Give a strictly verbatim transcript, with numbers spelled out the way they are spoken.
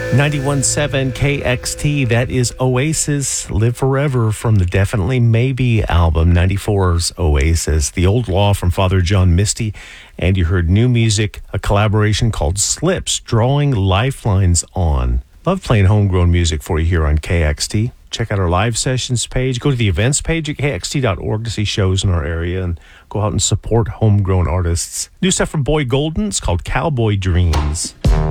ninety-one point seven K X T, that is Oasis, Live Forever from the Definitely Maybe album, ninety-four's Oasis. The Old Law from Father John Misty, and you heard new music, a collaboration called Slips, Drawing Lifelines On. Love playing homegrown music for you here on K X T. Check out our live sessions page. Go to the events page at K X T dot org to see shows in our area and go out and support homegrown artists. New stuff from Boy Golden, it's called Cowboy Dreams.